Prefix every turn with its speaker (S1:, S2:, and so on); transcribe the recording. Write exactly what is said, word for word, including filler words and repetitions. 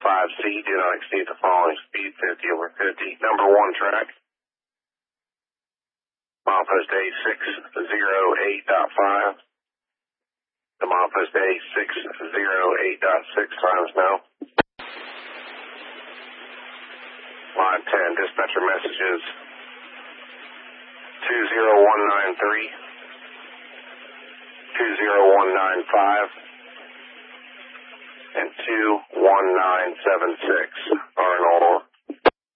S1: five C, do not exceed the following speed, fifty over fifty. Number one track. Milepost A six zero eight point five. The milepost A six zero eight point six times now. Line ten, dispatcher messages two zero one nine three, two zero one nine five, and two one nine seven six are in order.